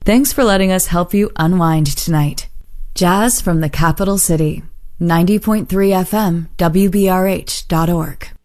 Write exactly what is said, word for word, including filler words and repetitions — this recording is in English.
Thanks for letting us help you unwind tonight. Jazz from the capital city. ninety point three F M, W B R H dot org.